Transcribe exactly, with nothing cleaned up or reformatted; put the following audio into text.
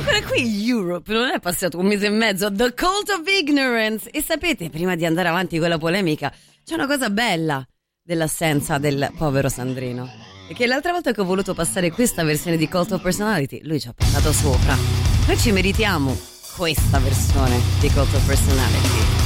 ancora qui Europe, non è passato un mese e mezzo. The Cult of Ignorance. E sapete, prima di andare avanti con la polemica, c'è una cosa bella dell'assenza del povero Sandrino, e che l'altra volta che ho voluto passare questa versione di Cult of Personality, lui ci ha passato sopra. Noi ci meritiamo questa versione di Cult of Personality.